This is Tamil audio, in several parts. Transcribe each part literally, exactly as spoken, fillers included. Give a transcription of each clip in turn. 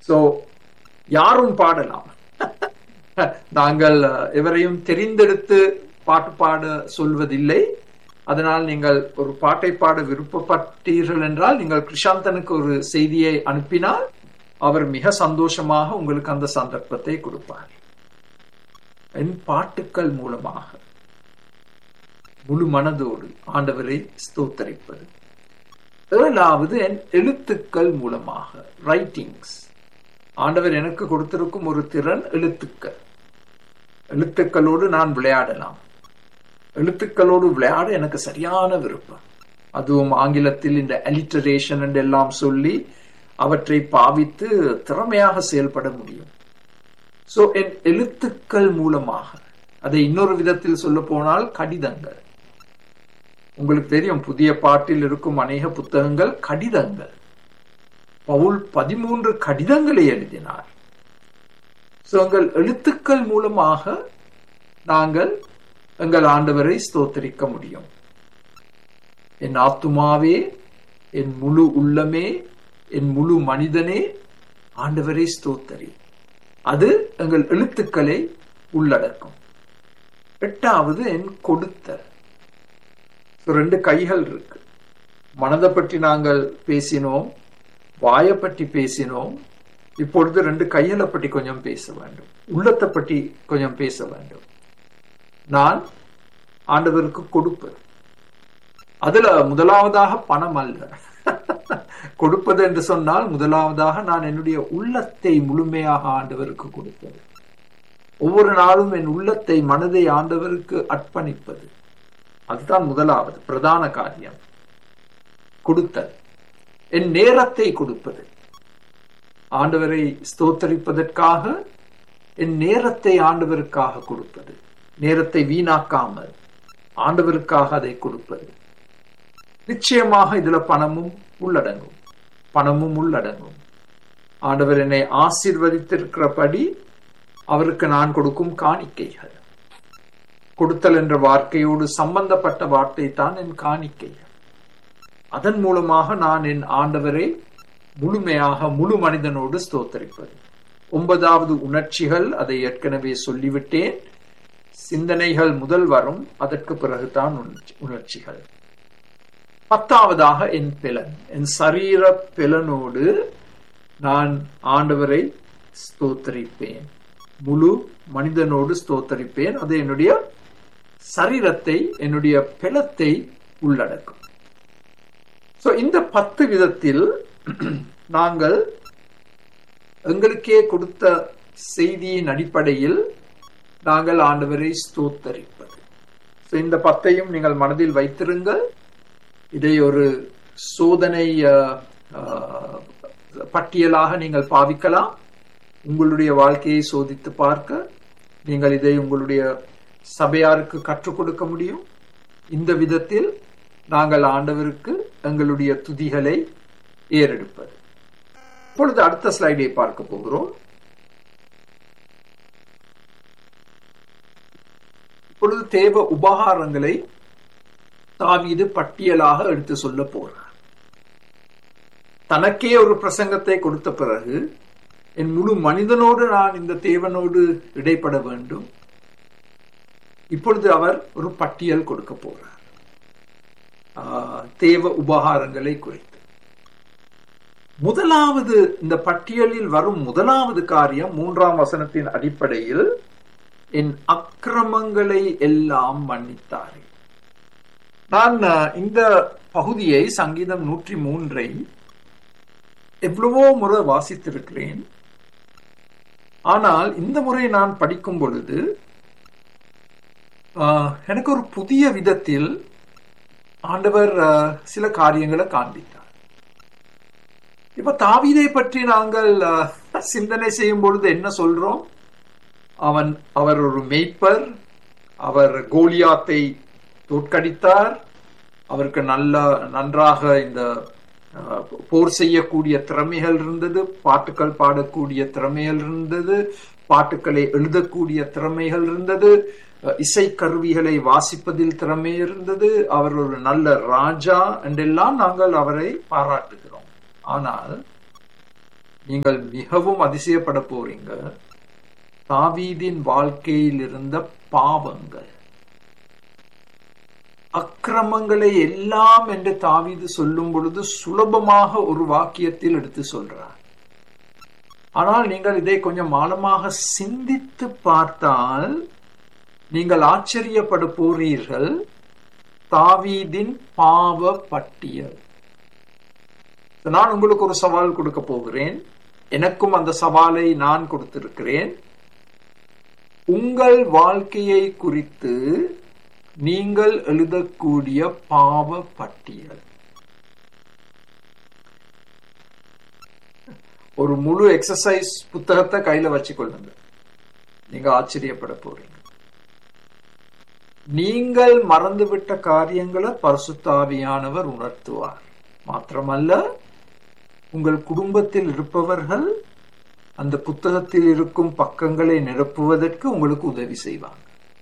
சோ யாரும் பாடலாம். நாங்கள் எவரையும் தெரிந்தெடுத்து பாட்டு பாட சொல்வதில்லை. அதனால் நீங்கள் ஒரு பாட்டை பாட விருப்பப்பட்டீர்கள் என்றால் நீங்கள் கிருஷாந்தனுக்கு ஒரு செய்தியை அனுப்பினால் அவர் மிக சந்தோஷமாக உங்களுக்கு அந்த சந்தர்ப்பத்தை கொடுப்பார். என் பாட்டுக்கள் மூலமாக முழு மனதோடு ஆண்டவரை ஸ்தோத்தரிப்பது. ஏழாவது என் எழுத்துக்கள் மூலமாக, ரைட்டிங்ஸ். ஆண்டவர் எனக்கு கொடுத்திருக்கும் ஒரு திறன் எழுத்துக்கள். எழுத்துக்களோடு நான் விளையாடலாம். எழுத்துக்களோடு விளையாட எனக்கு சரியான விருப்பம். அதுவும் ஆங்கிலத்தில் இந்த அலிட்டரேஷன் என்று எல்லாம் சொல்லி அவற்றை பாவித்து திறமையாக செயல்பட முடியும். சோ என் எழுத்துக்கள் மூலமாக, அதை இன்னொரு விதத்தில் சொல்ல போனால் கடிதங்கள். உங்களுக்கு தெரியும், புதிய பாட்டில் இருக்கும் அநேக புத்தகங்கள் கடிதங்கள். பவுல் பதிமூன்று கடிதங்களை எழுதினார். சோ எங்கள் எழுத்துக்கள் மூலமாக நாங்கள் எங்கள் ஆண்டவரை ஸ்தோத்திரிக்க முடியும். என் ஆத்துமாவே, என் முழு உள்ளமே, என் முழு மனிதனே ஆண்டவரை ஸ்தோத்தரி. அது எங்கள் எழுத்துக்களை உள்ளடக்கும். எட்டாவது என் கொடுத்தல். ரெண்டு கைகள் இருக்கு. மனதை பற்றி நாங்கள் பேசினோம், வாயை பற்றி பேசினோம். இப்பொழுது ரெண்டு கைகளை பற்றி கொஞ்சம் பேச வேண்டும், உள்ளத்தை பற்றி கொஞ்சம் பேச வேண்டும். நான் ஆண்டவருக்கு கொடுப்பது. அதுல முதலாவதாக பணம் அல்ல. கொடுப்பது என்று சொன்னால் முதலாவதாக நான் என்னுடைய உள்ளத்தை முழுமையாக ஆண்டவருக்கு கொடுப்பது. ஒவ்வொரு நாளும் என் உள்ளத்தை, மனதை ஆண்டவருக்கு அர்ப்பணிப்பது. அதுதான் முதலாவது பிரதான காரியம், கொடுத்தல். என் நேரத்தை கொடுப்பது. ஆண்டவரை ஸ்தோத்தரிப்பதற்காக என் நேரத்தை ஆண்டவருக்காக கொடுப்பது. நேரத்தை வீணாக்காமல் ஆண்டவருக்காக அதை கொடுப்பது. நிச்சயமாக இதுல பணமும் உள்ளடங்கும். பணமும் உள்ளடங்கும். ஆண்டவர் என்னை ஆசீர்வதித்திருக்கிறபடி அவருக்கு நான் கொடுக்கும் காணிக்கைகள். கொடுத்தல் என்ற வார்த்தையோடு சம்பந்தப்பட்ட வார்த்தை தான் என் காணிக்கைகள். அதன் மூலமாக நான் என் ஆண்டவரை முழுமையாக முழு மனிதனோடு ஸ்தோத்தரிப்பது. ஒன்பதாவது உணர்ச்சிகள், அதை ஏற்கனவே சொல்லிவிட்டேன். சிந்தனைகள் முதல் வரும், அதற்கு பிறகுதான் உணர்ச்சிகள். பத்தாவதாக என் பிலன், என் சரீர பிலனோடு நான் ஆண்டவரை ஸ்தோத்தரிப்பேன். முழு மனிதனோடு ஸ்தோத்தரிப்பேன். அது என்னுடைய சரீரத்தை, என்னுடைய பிலத்தை உள்ளடக்கும். சோ இந்த பத்து விதத்தில் நாங்கள் எங்களுக்கே கொடுத்த செய்தியின் அடிப்படையில் நாங்கள் ஆண்டவரை ஸ்தோத்தரிப்பது. இந்த பத்தையும் நீங்கள் மனதில் வைத்திருங்கள். இதை ஒரு சோதனை பட்டியலாக நீங்கள் பாவிக்கலாம். உங்களுடைய வாழ்க்கையை சோதித்து பார்க்க நீங்கள் இதை உங்களுடைய சபையாருக்கு கற்றுக் கொடுக்க முடியும். இந்த விதத்தில் நாங்கள் ஆண்டவருக்கு எங்களுடைய துதிகளை ஏறெடுப்பது. இப்பொழுது அடுத்த ஸ்லைடை பார்க்க போகிறோம். இப்பொழுது தேவ உபகாரங்களை தாவீது பட்டியலாக எடுத்து சொல்ல போறார். தனக்கே ஒரு பிரசங்கத்தை கொடுத்த பிறகு என் முழு மனிதனோடு நான் இந்த தேவனோடு இடைப்பட வேண்டும். இப்பொழுது அவர் ஒரு பட்டியல் கொடுக்க போறார் தேவ உபகாரங்களை குறித்து. முதலாவது, இந்த பட்டியலில் வரும் முதலாவது காரியம் மூன்றாம் வசனத்தின் அடிப்படையில் என் அக்கிரமங்களை எல்லாம் மன்னித்தாரே. நான் இந்த பகுதியை, சங்கீதம் நூற்றி மூன்றை எவ்வளவோ முறை வாசித்திருக்கிறேன். ஆனால் இந்த முறை நான் படிக்கும் பொழுது எனக்கு ஒரு புதிய விதத்தில் ஆண்டவர் சில காரியங்களை காண்பித்தார். இப்ப தாவீதை பற்றி நாங்கள் சிந்தனை செய்யும் பொழுது என்ன சொல்றோம்? அவன் அவர் ஒரு மேய்ப்பர், அவர் கோலியாத்தை தோற்கடித்தார், அவருக்கு நல்ல நன்றாக இந்த போர் செய்யக்கூடிய திறமைகள் இருந்தது, பாட்டுக்கள் பாடக்கூடிய திறமைகள் இருந்தது, பாட்டுக்களை எழுதக்கூடிய திறமைகள் இருந்தது, இசை கருவிகளை வாசிப்பதில் திறமை இருந்தது, அவர் ஒரு நல்ல ராஜா என்றெல்லாம் நாங்கள் அவரை பாராட்டுகிறோம். ஆனால் நீங்கள் மிகவும் அதிசயப்பட போறீங்க. தாவீதின் வாழ்க்கையில் இருந்த பாவங்கள், அக்கிரமங்களை எல்லாம் என்று தாவீது சொல்லும் பொழுது சுலபமாக ஒரு வாக்கியத்தில் எடுத்து சொல்றார். ஆனால் நீங்கள் இதை கொஞ்சம் ஆழமாக சிந்தித்து பார்த்தால் நீங்கள் ஆச்சரியப்பட போறீர்கள். தாவீதின் பாவ பட்டியல். நான் உங்களுக்கு ஒரு சவால் கொடுக்க போகிறேன். எனக்கும் அந்த சவாலை நான் கொடுத்திருக்கிறேன். உங்கள் வாழ்க்கையை குறித்து நீங்கள் எழுதக்கூடிய பாவ பட்டியல். ஒரு முழு எக்ஸசைஸ் புத்தகத்தை கையில வச்சுக்கொள்ளுங்க. நீங்க ஆச்சரியப்பட போறீங்க. நீங்கள் மறந்துவிட்ட காரியங்களை பரிசுத்த ஆவியானவர் உணர்த்துவார். மாத்திரமல்ல, உங்கள் குடும்பத்தில் இருப்பவர்கள் அந்த புத்தகத்தில் இருக்கும் பக்கங்களை நிரப்புவதற்கு உங்களுக்கு உதவி செய்வாங்க.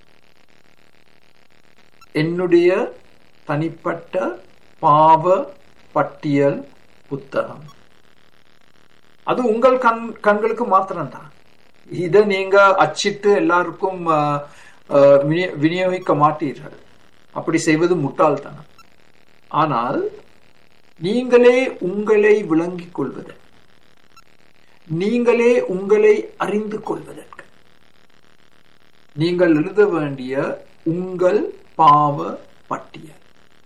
என்னுடைய தனிப்பட்ட பாவ பட்டியல் புத்தகம். அது உங்கள் கண் கண்களுக்கு மாத்திரம்தான். இதை நீங்க அச்சிட்டு எல்லாருக்கும் விநியோகிக்க மாட்டீர்கள். அப்படி செய்வது முட்டாள்தனம். ஆனால் நீங்களே உங்களை விளங்கிக் கொள்வதற்கு, நீங்களே உங்களை அறிந்து கொள்வதற்கு நீங்கள் எழுத வேண்டிய உங்கள் பாவ பட்டியல்.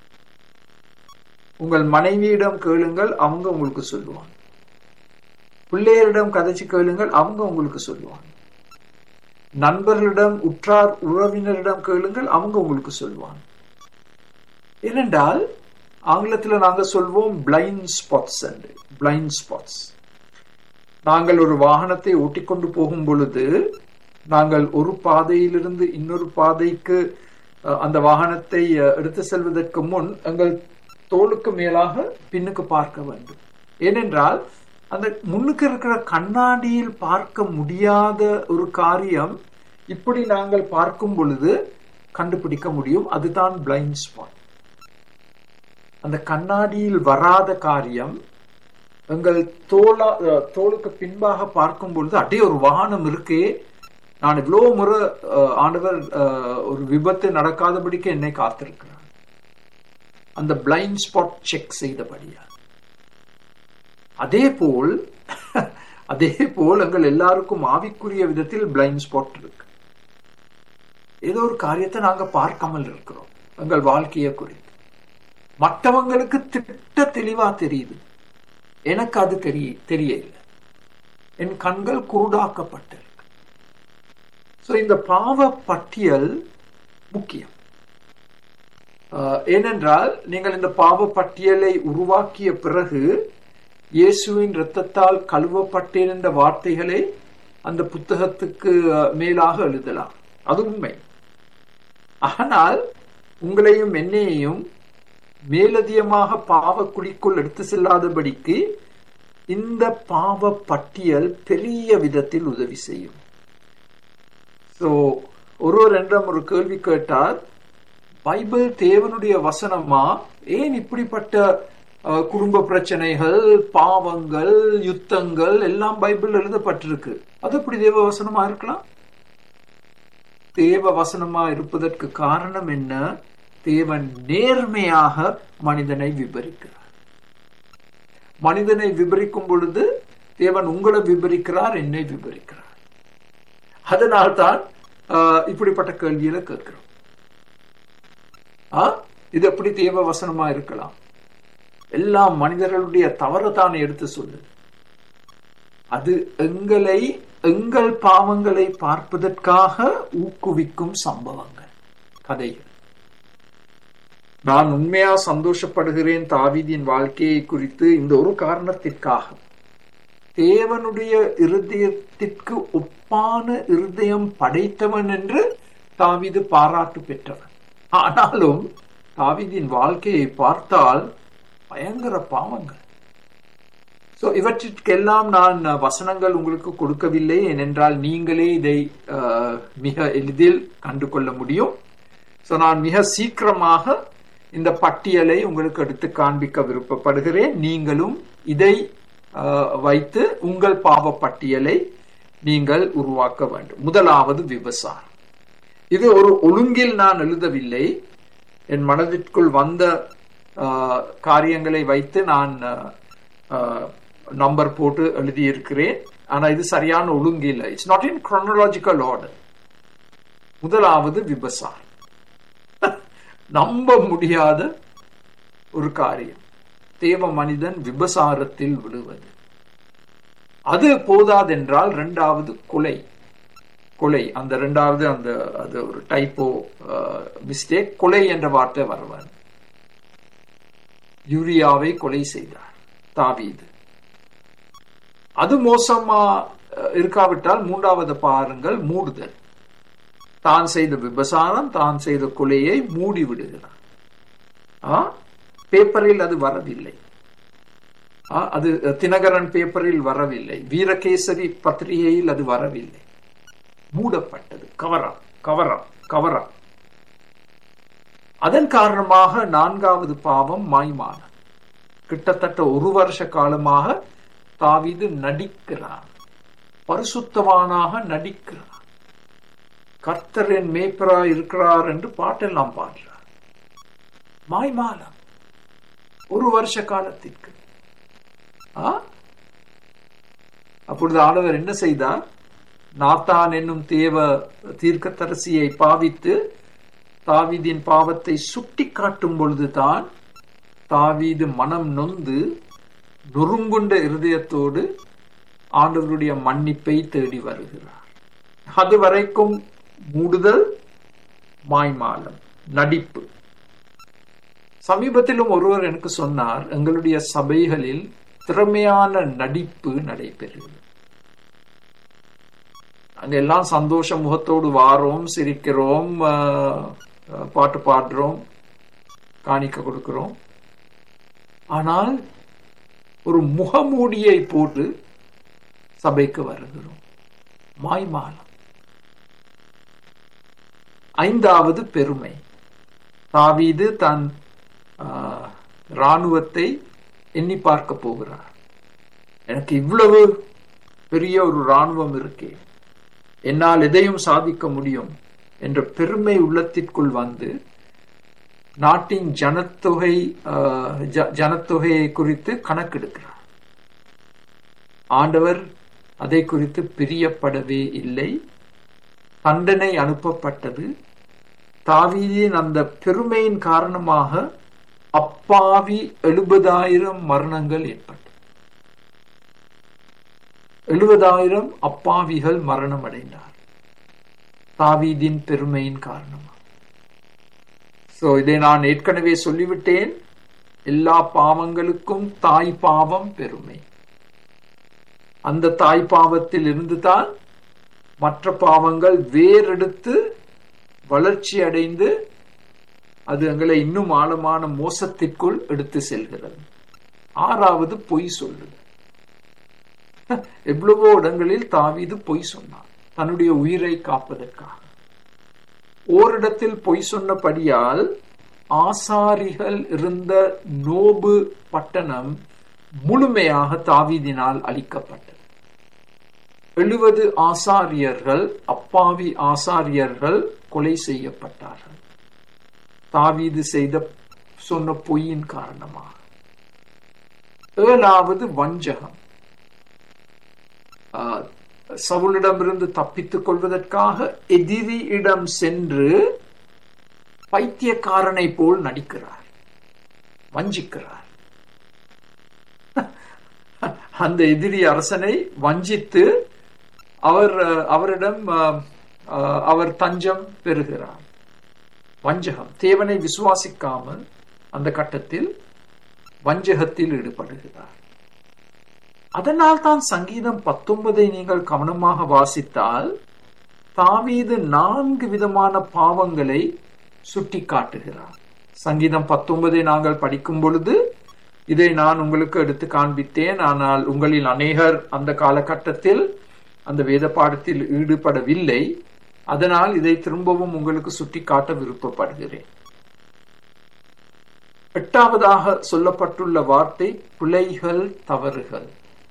உங்கள் மனைவியிடம் கேளுங்கள், அவங்க உங்களுக்கு சொல்லுவாங்க. பிள்ளையரிடம் கதைச்சு கேளுங்கள், அவங்க உங்களுக்கு சொல்லுவாங்க. நண்பர்களிடம், உற்றார் உறவினரிடம் கேளுங்கள், அவங்க உங்களுக்கு சொல்லுவாங்க. ஏனென்றால் ஆங்கிலத்தில் நாங்க சொல்வோம் பிளைண்ட் ஸ்பாட்ஸ். Blind spots. நாங்கள் ஒரு வாகனத்தை ஓட்டிக்கொண்டு போகும் பொழுது நாங்கள் ஒரு பாதையிலிருந்து இன்னொரு பாதைக்கு அந்த வாகனத்தை எடுத்து செல்வதற்கு முன் எங்கள் தோளுக்கு மேலாக பின்னுக்கு பார்க்க வேண்டும். ஏனென்றால் அந்த முன்னுக்கு இருக்கிற கண்ணாடியில் பார்க்க முடியாத ஒரு காரியம் இப்படி நாங்கள் பார்க்கும் பொழுது கண்டுபிடிக்க முடியும். அதுதான் பிளைண்ட் ஸ்பாட். அந்த கண்ணாடியில் வராத காரியம் எங்கள் தோளா தோளுக்கு பின்பாக பார்க்கும் பொழுது அட்டே ஒரு வாகனம் இருக்கே, நான் இவ்வளவு முறை ஆண்டவர் ஒரு விபத்து நடக்காதபடிக்கு என்னை காத்திருக்கிறார். அந்த பிளைண்ட் ஸ்பாட் செக் செய்தபடியா. அதே போல் அதே போல் எங்கள் எல்லாருக்கும் ஆவிக்குரிய விதத்தில் பிளைண்ட் ஸ்பாட் இருக்கு. ஏதோ ஒரு காரியத்தை நாங்க பார்க்காமல் இருக்கிறோம். எங்கள் வாழ்க்கையை குறித்து மற்றவங்களுக்கு திட்ட தெளிவா தெரியுது, எனக்கு அது தெரிய தெரியல. என் கண்கள் குருடாக்கப்பட்டிருக்கு. சோ இந்த பாவ பட்டியல் முக்கியம். ஏனென்றால் நீங்கள் இந்த பாவ பட்டியலை உருவாக்கிய பிறகு இயேசுவின் இரத்தத்தால் கழுவப்பட்டேன் என்ற வார்த்தைகளை அந்த புத்தகத்துக்கு மேலாக எழுதலாம். அது உண்மை. ஆனால் உங்களையும் என்னையும் மேலதிகமாக பாவ குழிக்குள் எடுத்து செல்லாதபடிக்கு இந்த பாவ பட்டியல் பெரிய விதத்தில் உதவி செய்யும். சோ ஒருவர் என்றும் ஒரு கேள்வி கேட்டார், பைபிள் தேவனுடைய வசனமா? ஏன் இப்படிப்பட்ட குடும்ப பிரச்சனைகள், பாவங்கள், யுத்தங்கள் எல்லாம் பைபிள் எழுதப்பட்டிருக்கு? அது எப்படி தேவ வசனமா இருக்கலாம்? தேவ வசனமா இருப்பதற்கு காரணம் என்ன? தேவன் நேர்மையாக மனிதனை விபரிக்கிறார். மனிதனை விபரிக்கும் பொழுது தேவன் உங்களை விபரிக்கிறார், என்னை விபரிக்கிறார். அதனால்தான் இப்படிப்பட்ட கேள்வியில கேட்கிறோம். இது எப்படி தேவ வசனமா இருக்கலாம்? எல்லாம் மனிதர்களுடைய தவறு தானே எடுத்து சொல்லுது. அது எங்களை எங்கள் பாவங்களை பார்ப்பதற்காக ஊக்குவிக்கும் சம்பவங்கள், கதைகள். நான் உண்மையா சந்தோஷப்படுகிறேன் தாவீதின் வாழ்க்கையை குறித்து இந்த ஒரு காரணத்திற்காக. தேவனுடைய இருதயத்திற்கு ஒப்பான இருதயம் படைத்தவன் என்று தாவீது பாராட்டு பெற்றவன். ஆனாலும் தாவீதின் வாழ்க்கையை பார்த்தால் பயங்கர பாவங்கள். சோ இவற்றிற்கெல்லாம் நான் வசனங்கள் உங்களுக்கு கொடுக்கவில்லை, ஏனென்றால் நீங்களே இதை மிக எளிதில் கண்டு கொள்ள முடியும். சோ நான் மிக சீக்கிரமாக இந்த பட்டியலை உங்களுக்கு எடுத்து காண்பிக்க விருப்பப்படுகிறேன். நீங்களும் இதை வைத்து உங்கள் பாவ பட்டியலை நீங்கள் உருவாக்க வேண்டும். முதலாவது விபசாரம். இது ஒரு ஒழுங்கில் நான் எழுதவில்லை, என் மனதிற்குள் வந்த காரியங்களை வைத்து நான் நம்பர் போட்டு எழுதியிருக்கிறேன். ஆனா இது சரியான ஒழுங்கு இல்லை. It's not in chronological order. முதலாவது விபசாரம். நம்ப முடியாத ஒரு காரியம், தேவ மனிதன் விபசாரத்தில் விடுவது. அது போதாதென்றால் இரண்டாவது கொலை. கொலை அந்த இரண்டாவது அந்த அது ஒரு டைப்போ மிஸ்டேக். கொலை என்ற வார்த்தை வருவார். யூரியாவை கொலை செய்தார் தாவீது. அது மோசமா இருக்காவிட்டால் மூன்றாவது பாருங்கள், மூடுதல். தான் செய்த விபசாரம், தான் செய்த கொலையை மூடி விடுகிறார். பேப்பரில் அது வரவில்லை, அது தினகரன் பேப்பரில் வரவில்லை, வீரகேசரி பத்திரிகையில் அது வரவில்லை, மூடப்பட்டது. கவரா கவரா கவரா. அதன் காரணமாக நான்காவது பாவம் மாய்மானம். கிட்டத்தட்ட ஒரு வருஷ காலமாக தாவீது நடிக்கிறார், பரிசுத்தவானாக நடிக்கிறார், கர்த்தரின் மேய்ப்பரா இருக்கிறார் என்று பாட்டெல்லாம் பாடுறார். மாய்மானம் ஒரு வருஷ காலத்திற்கு. அப்பொழுது ஆண்டவர் என்ன செய்தார்? நாத்தான் என்னும் தேவ தீர்க்கதரிசியை பாவித்து தாவீதின் பாவத்தை சுட்டி காட்டும் பொழுதுதான் தாவீது மனம் நொந்து நொறுங்குண்ட இருதயத்தோடு ஆண்டவருடைய மன்னிப்பை தேடி வருகிறார். அதுவரைக்கும் மூடுதல், மாய்மாலம், நடிப்பு. சமீபத்திலும் ஒருவர் எனக்கு சொன்னார், எங்களுடைய சபைகளில் திறமையான நடிப்பு நடைபெறுகிறது. அங்கெல்லாம் சந்தோஷ முகத்தோடு வாரோம், சிரிக்கிறோம், பாட்டு பாடுறோம், காணிக்க கொடுக்கிறோம். ஆனால் ஒரு முகமூடியை போட்டு சபைக்கு வருகிறோம். மாய்மாலம். ஐந்தாவது பெருமை. தாவீது தன் இராணுவத்தை எண்ணி பார்க்க போகிறார். எனக்கு இவ்வளவு பெரிய ஒரு இராணுவம் இருக்கே, என்னால் எதையும் சாதிக்க முடியும் என்ற பெருமை உள்ளத்திற்குள் வந்து நாட்டின் ஜனத்தொகை ஜனத்தொகையை குறித்து கணக்கெடுக்கிறார். ஆண்டவர் அதை குறித்து பிரியப்படவே இல்லை. தண்டனை அனுப்பப்பட்டது. தாவீதின் அந்த பெருமையின் காரணமாக அப்பாவி எழுபதாயிரம் மரணங்கள் ஏற்பட்டது. எழுபதாயிரம் அப்பாவிகள் மரணம் அடைந்தார் தாவீதின் பெருமையின் காரணமாக. சோ இதை நான் ஏற்கனவே சொல்லிவிட்டேன். எல்லா பாவங்களுக்கும் தாய் பாவம் பெருமை. அந்த தாய் பாவத்தில் இருந்துதான் மற்ற பாவங்கள் வேறெடுத்து வளர்ச்சி அடைந்து அது எங்களை இன்னும் ஆழமான மோசத்திற்குள் எடுத்து செல்கிறது. ஆறாவது பொய் சொல்லுது. எவ்வளவோ இடங்களில் தாவீது பொய் சொன்னார் தன்னுடைய உயிரை காப்பதற்காக. ஓரிடத்தில் பொய் சொன்னபடியால் ஆசாரிகள் இருந்த நோபு பட்டணம் முழுமையாக தாவீதினால் அழிக்கப்பட்டது. எழுபது ஆசாரியர்கள், அப்பாவி ஆசாரியர்கள் கொலை செய்யப்பட்டார்கள் தாவீது செய்த சொன்ன பொய்யின் காரணமாக. ஏழாவது வஞ்சகம். சவுலிடமிருந்து தப்பித்துக் கொள்வதற்காக எதிரியிடம் சென்று பைத்தியக்காரனை போல் நடிக்கிறார், வஞ்சிக்கிறார். அந்த எதிரி அரசனை வஞ்சித்து அவர் அவரிடம் அவர் தஞ்சம் பெறுகிறார். வஞ்சகம். தேவனை விசுவாசிக்காமல் அந்த கட்டத்தில் வஞ்சகத்தில் ஈடுபடுகிறார். அதனால் தான் சங்கீதம் பத்தொன்பதை நீங்கள் கவனமாக வாசித்தால் தாவீது நான்கு விதமான பாவங்களை சுட்டி காட்டுகிறார். சங்கீதம் பத்தொன்பதை நாங்கள் படிக்கும் பொழுது இதை நான் உங்களுக்கு எடுத்து காண்பித்தேன். ஆனால் உங்களில் அநேகர் அந்த காலகட்டத்தில் அந்த வேத பாடத்தில் ஈடுபடவில்லை. அதனால் இதை திரும்பவும் உங்களுக்கு சுட்டி காட்ட விருப்பப்படுகிறேன். எட்டாவதாக சொல்லப்பட்டுள்ள வார்த்தை பிழைகள், தவறுகள்.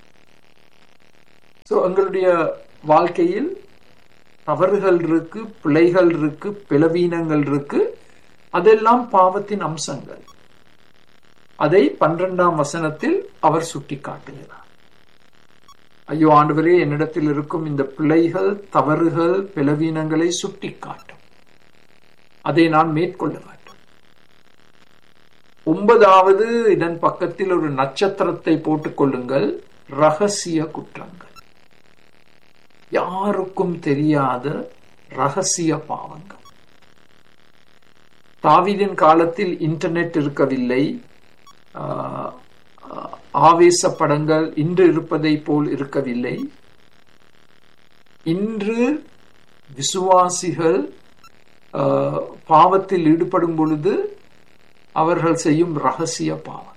ஸோ எங்களுடைய வாழ்க்கையில் தவறுகள் இருக்கு, பிழைகள் இருக்கு, பிளவீனங்கள் இருக்கு. அதெல்லாம் பாவத்தின் அம்சங்கள். அதை பன்னிரண்டாம் வசனத்தில் அவர் சுட்டி காட்டுகிறார். ஐயோ ஆண்டவரே, என்னிடத்தில் இருக்கும் இந்த பிழைகள், தவறுகள், பிளவீனங்களை சுட்டி காட்டும், அதை நான் மேற்கொள்ள வேண்டும். ஒன்பதாவது இதன் பக்கத்தில் ஒரு நட்சத்திரத்தை போட்டுக் கொள்ளுங்கள். ரகசிய குற்றங்கள், யாருக்கும் தெரியாத ரகசிய பாவங்கள். தாவீதின் காலத்தில் இன்டர்நெட் இருக்கவில்லை. ஆவேச படங்கள் இன்று இருப்பதை போல் இருக்கவில்லை. இன்று விசுவாசிகள் பாவத்தில் ஈடுபடும் பொழுது அவர்கள் செய்யும் ரகசிய பாவங்கள்,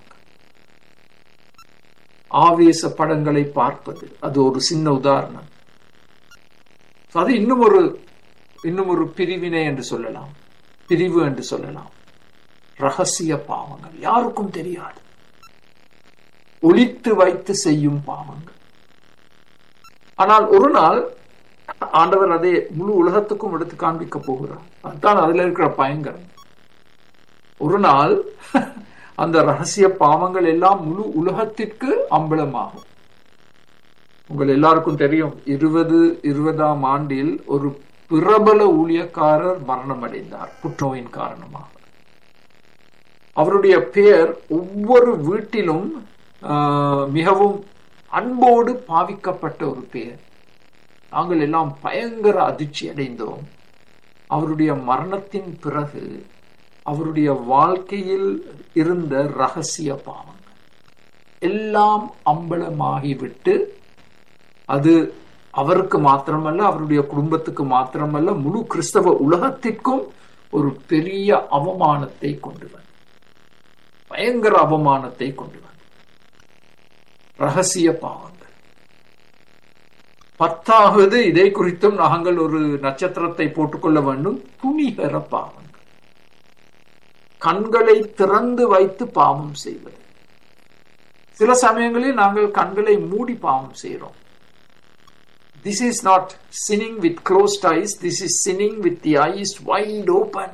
ஆவேச படங்களை பார்ப்பது, அது ஒரு சின்ன உதாரணம். அது இன்னும் ஒரு இன்னும் ஒரு பிரிவினை என்று சொல்லலாம், பிரிவு என்று சொல்லலாம். ரகசிய பாவங்கள், யாருக்கும் தெரியாது, ஒளித்து வைத்து செய்யும் பாவங்கள். ஆனால் ஒரு நாள் ஆண்டவர் அதை முழு உலகத்துக்கும் எடுத்து காண்பிக்க போகிறார். அதுதான் அதுல இருக்கிற பயங்கரம். ஒரு நாள் அந்த ரகசிய பாவங்கள் எல்லாம் முழு உலகத்திற்கு அம்பலமாகும். உங்கள் எல்லாருக்கும் தெரியும், இருபது இருபதாம் ஆண்டில் ஒரு பிரபல ஊழியக்காரர் மரணம் அடைந்தார் புற்றுநோயின் காரணமாக. அவருடைய பெயர் ஒவ்வொரு வீட்டிலும் மிகவும் அன்போடு பாவிக்கப்பட்ட ஒரு பெயர். நாங்கள் எல்லாம் பயங்கர அதிர்ச்சி அடைந்தோம். அவருடைய மரணத்தின் பிறகு அவருடைய வாழ்க்கையில் இருந்த ரகசிய பாவங்கள் எல்லாம் அம்பலமாகிவிட்டு, அது அவருக்கு மாத்திரமல்ல, அவருடைய குடும்பத்துக்கு மாத்திரமல்ல, முழு கிறிஸ்தவ உலகத்திற்கும் ஒரு பெரிய அவமானத்தை கொண்டு வந்தது, பயங்கர அவமானத்தை கொண்டு வந்தது. ரகசிய பாவங்கள். பத்தாவது, இதை குறித்தும் நாங்கள் ஒரு நட்சத்திரத்தை போட்டுக்கொள்ள வேண்டும், துணிகர பாவங்கள். கண்களை திறந்து வைத்து பாவம் செய்வது. சில சமயங்களில் நாங்கள் கண்களை மூடி பாவம் செய்கிறோம். This is not sinning with closed eyes, this is sinning with the eyes wide open.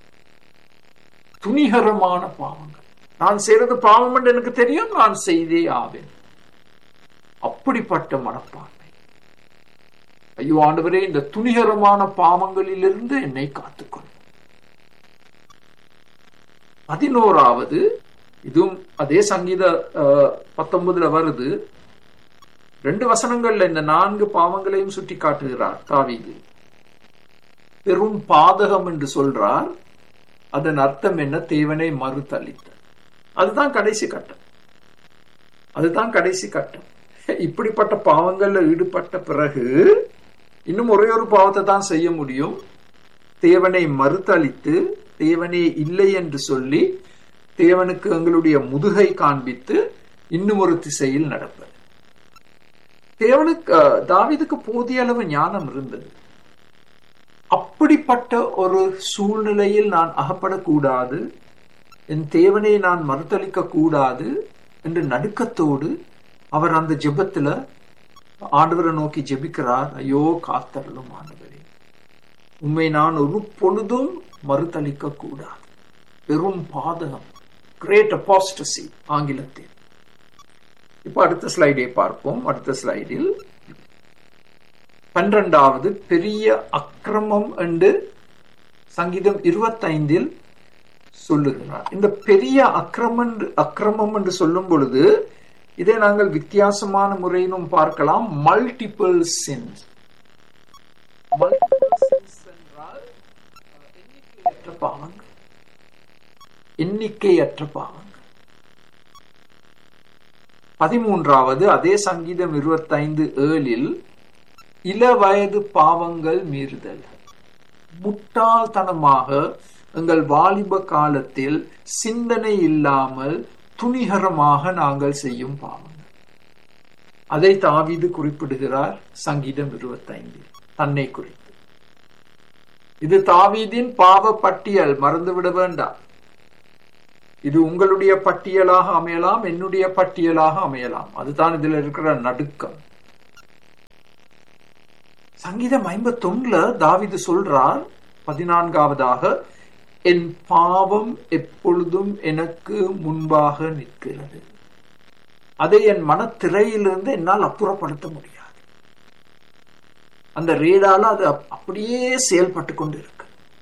துணிகரமான பாவங்கள். நான் செய்யறது பாவம் என்று எனக்கு தெரியும், நான் செய்தே ஆவேன். அப்படிப்பட்ட மனப்பான்மை. ஐயோ ஆண்டவரே, இந்த துணிகரமான பாவங்களிலிருந்து என்னை காத்துக்கொள். பதினோராவது, இதுவும் அதே சங்கீத பத்தொன்பதுல வருது. ரெண்டு வசனங்கள்ல இந்த நான்கு பாவங்களையும் சுட்டி காட்டுகிறார் தாவீது. பெரும் பாதகம் என்று சொல்றார். அதன் அர்த்தம் என்ன? தேவனை மறுதலித்த. அதுதான் கடைசி கட்டம். அதுதான் கடைசி கட்டம். இப்படிப்பட்ட பாவங்கள்ல ஈடுபட்ட பிறகு இன்னும் ஒரே ஒரு பாவத்தை தான் செய்ய முடியும். தேவனை மறுதலித்து, தேவனே இல்லை என்று சொல்லி, தேவனுக்கு எங்களுடைய முதுகை காண்பித்து இன்னும் ஒரு திசையில் நடப்பது. தேவனுக்கு தாவீதுக்கு போதிய அளவு ஞானம் இருந்தது. அப்படிப்பட்ட ஒரு சூழ்நிலையில் நான் அகப்படக்கூடாது, என் தேவனை நான் மறுதளிக்க கூடாது என்று நடுக்கத்தோடு அவர் அந்த ஜெபத்துல ஆண்டவரை நோக்கி ஜெபிக்கிறார். ஐயோ காத்தருளும் ஆண்டவரே, உண்மை நான் ஒரு பொழுதும் மறுதளிக்க கூடாது. பெரும் பாதகம், கிரேட் அபாஸ்டசி ஆங்கிலத்தில். இப்ப அடுத்த ஸ்லைடை பார்ப்போம். அடுத்த ஸ்லைடில் பன்னிரண்டாவது பெரிய அக்கிரமம் என்று சங்கீதம் இருபத்தி ஐந்தில் சொல்லுகிறார். இந்த பெரிய அக்கிரமம் அக்கிரமம் என்று சொல்லும் பொழுது இதை நாங்கள் வித்தியாசமான முறையிலும் பார்க்கலாம். Multiple since. மல்டிபிள் சின்ஸ் என்றால் எண்ணிக்கையற்ற பாவங்கள். எண்ணிக்கையற்ற பாவங்கள். பதிமூன்றாவது, அதே சங்கீதம் இருபத்தி ஐந்து ஏழில் இள வயது பாவங்கள் மீறுதல். முட்டாள்தனமாக எங்கள் வாலிப காலத்தில் சிந்தனை இல்லாமல் துணிகரமாக நாங்கள் செய்யும் பாவங்கள். அதை தாவீது குறிப்பிடுகிறார் சங்கீதம் இருபத்தி ஐந்தில் தன்னை குறித்து. இது தாவீதின் பாவ பட்டியல், மறந்துவிட வேண்டாம். இது உங்களுடைய பட்டியலாக அமையலாம், என்னுடைய பட்டியலாக அமையலாம். அதுதான் இதுல இருக்கிற நடுக்கம். சங்கீதம் ஐம்பத்தி ஒண்ணுல தாவீது சொல்றார் பதினான்காவதாக, என் பாவம் எப்பொழுதும் எனக்கு முன்பாக நிற்கிறது, அதை என் மனத்திரையிலிருந்து என்னால் அப்புறப்படுத்த முடியாது. அந்த ரேடால அது அப்படியே செயல்பட்டு கொண்டு இருக்கு.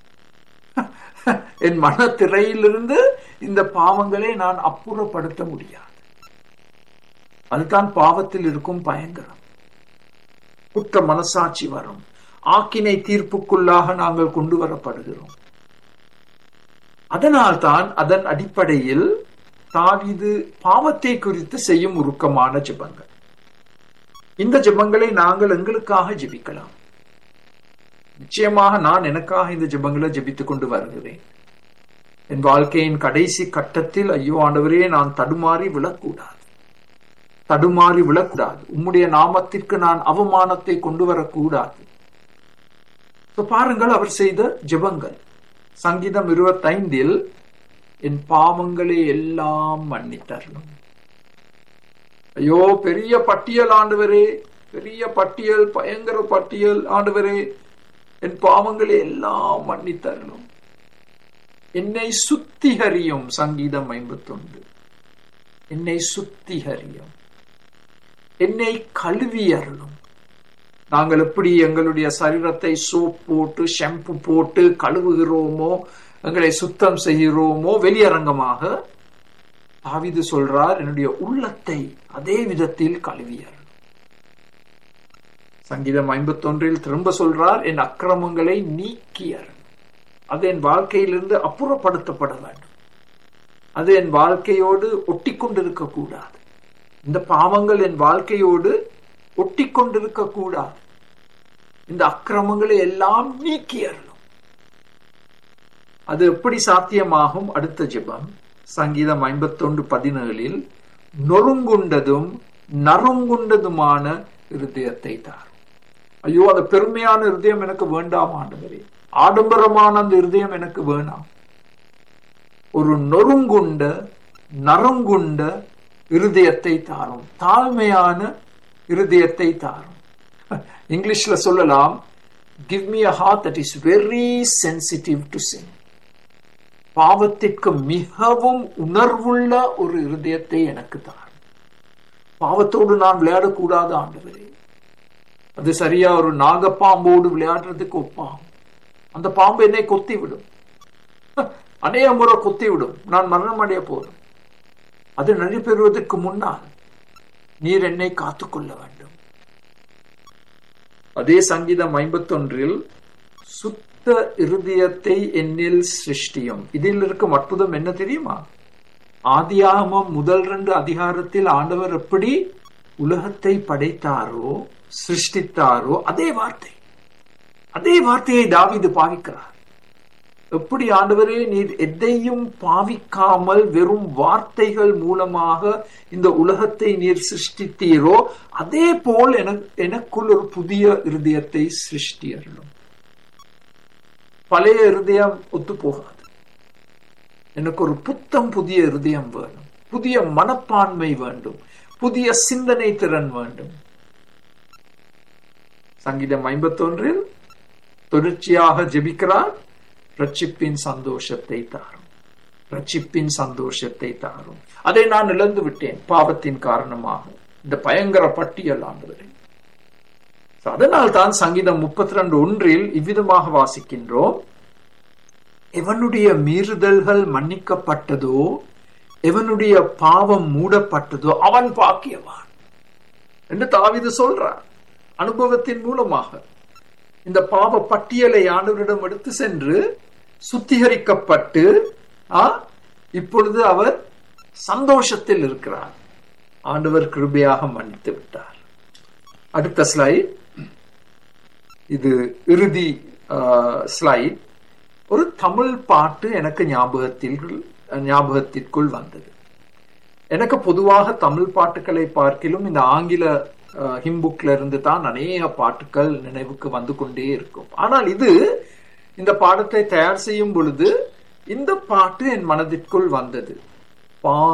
என் மனத்திரையிலிருந்து இந்த பாவங்களை நான் அப்புறப்படுத்த முடியாது. அதுதான் பாவத்தில் இருக்கும் பயங்கரம். குற்ற மனசாட்சி வரும், ஆக்கினை தீர்ப்புக்குள்ளாக நாங்கள் கொண்டு வரப்படுகிறோம். அதனால் தான் அதன் அடிப்படையில் தாவீது பாவத்தை குறித்து செய்யும் உருக்கமான ஜெபங்கள். இந்த ஜெபங்களை நாங்கள் எங்களுக்காக ஜெபிக்கலாம். நிச்சயமாக நான் எனக்காக இந்த ஜெபங்களை ஜெபித்துக் கொண்டு வருகிறேன். என் வாழ்க்கையின் கடைசி கட்டத்தில், ஐயோ ஆண்டவரே, நான் தடுமாறி விழக்கூடாது, தடுமாறி விழக்கூடாது, உம்முடைய நாமத்திற்கு நான் அவமானத்தை கொண்டு வரக்கூடாது. பாருங்கள் அவர் செய்த ஜெபங்கள். சங்கீதம் இருபத்தி ஐந்தில், என் பாவங்களை எல்லாம் மன்னித்தரணும். ஐயோ, பெரிய பட்டியல் ஆண்டவரே, பெரிய பட்டியல், பயங்கர பட்டியல் ஆண்டவரே, என் பாவங்களை எல்லாம் மன்னித்தரணும். என்னை சுத்திகரியும். சங்கீதம் ஐம்பத்தி ஒன்று, என்னை சுத்திகரியும், என்னை கழுவி அருளும். நாங்கள் எப்படி எங்களுடைய சரீரத்தை சோப் போட்டு ஷாம்பு போட்டு கழுவுகிறோமோ, எங்களை சுத்தம் செய்கிறோமோ வெளியரங்கமாக, தாவீது சொல்றார், என்னுடைய உள்ளத்தை அதே விதத்தில் கழுவி அருளும். சங்கீதம் ஐம்பத்தி ஒன்றில் திரும்ப சொல்றார், என் அக்கிரமங்களை நீக்கி அருளும். அது என் வாழ்க்கையிலிருந்து அப்புறப்படுத்தப்பட வேண்டும். அது என் வாழ்க்கையோடு ஒட்டி கொண்டிருக்க கூடாது. இந்த பாவங்கள் என் வாழ்க்கையோடு ஒட்டி கொண்டிருக்க கூடாது. இந்த அக்கிரமங்களை எல்லாம் நீக்கி அருளும். அது எப்படி சாத்தியமாகும்? அடுத்த ஜெபம் சங்கீதம் ஐம்பத்தி ஒன்று பதினேழில், நொறுங்குண்டதும் நறுங்குண்டதுமான இருதயத்தை தாரும். ஐயோ, அந்த பெருமையான இருதயம் எனக்கு வேண்டாம் ஆண்டவரே, ஆடம்பரமான அந்த இருதயம் எனக்கு வேணாம். ஒரு நொறுங்குண்ட நறுங்குண்ட இருதயத்தை தாரும், தாழ்மையான இருதயத்தை தாரும். இங்கிலீஷ்ல சொல்லலாம், give me a heart that is very sensitive to sin. பாவத்திற்கு மிகவும் உணர்வுள்ள ஒரு இருதயத்தை எனக்கு தாரும். பாவத்தோடு நான் விளையாடக்கூடாது ஆண்டவரே. அது சரியா ஒரு நாகப்பாம்போடு விளையாடுறதுக்கு ஒப்பாகும். அந்த பாம்பு என்னை கொத்தி விடும், அநேக முறை கொத்தி விடும், நான் மரணம் அடைய போதும். அது நடைபெறுவதற்கு முன்னால் நீர் என்னை காத்துக்கொள்ள வேண்டும். அதே சங்கீதம் ஐம்பத்தி ஒன்றில், சுத்த இருதயத்தை என்னில் சிருஷ்டியும். இதில் இருக்கும் அற்புதம் என்ன தெரியுமா? ஆதியாகமம் முதல் ரெண்டு அதிகாரத்தில் ஆண்டவர் எப்படி உலகத்தை படைத்தாரோ, சிருஷ்டித்தாரோ, அதே வார்த்தை அதே வார்த்தையை தாவீது பாவிக்கிறார். எப்படி ஆண்டவரே, நீர் எதையும் பாவிக்காமல் வெறும் வார்த்தைகள் மூலமாக இந்த உலகத்தை நீர் சிருஷ்டித்தீரோ, அதே போல் எனக்குள் ஒரு புதிய இருதயத்தை சிருஷ்டி அருளும். பழைய இருதயம் ஒத்து போகாது. எனக்கு ஒரு புத்தம் புதிய இருதயம் வேணும், புதிய மனப்பான்மை வேண்டும், புதிய சிந்தனை திறன் வேண்டும். சங்கீதம் ஐம்பத்தி ஒன்றில் தொடர்ச்சியாக ஜெபிக்கிறார், ரட்சிப்பின் சந்தோஷத்தை தாரும், ரட்சிப்பின் சந்தோஷத்தை தாரும். அதை நான் இழந்து விட்டேன் பாவத்தின் காரணமாக, இந்த பயங்கர பட்டியல் ஆண்டவரே. அதனால் தான் சங்கீதம் முப்பத்தி ரெண்டு ஒன்றில் இவ்விதமாக வாசிக்கின்றோம், எவனுடைய மீறுதல்கள் மன்னிக்கப்பட்டதோ, எவனுடைய பாவம் மூடப்பட்டதோ அவன் பாக்கியவான் என்று தாவீது சொல்றார். அனுபவத்தின் மூலமாக இந்த பாவ பட்டியலை ஆண்டவரிடம் எடுத்து சென்று சுத்திகரிக்கப்பட்டு இப்பொழுது அவர் சந்தோஷத்தில் இருக்கிறார். ஆண்டவர் கிருபையாக மன்னித்து விட்டார். அடுத்த ஸ்லைட், இது இறுதி ஸ்லைட். ஒரு தமிழ் பாட்டு எனக்கு ஞாபகத்தில் ஞாபகத்திற்குள் வந்தது. எனக்கு பொதுவாக தமிழ் பாட்டுகளை பார்க்கிலும் இந்த ஆங்கில ஹிம்புக்ல இருந்து தான் அநேக பாட்டுகள் நினைவுக்கு வந்து கொண்டே இருக்கும். ஆனால் இது இந்த பாடத்தை தயார் செய்யும் பொழுது இந்த பாட்டு என் மனதிற்குள் வந்தது. பா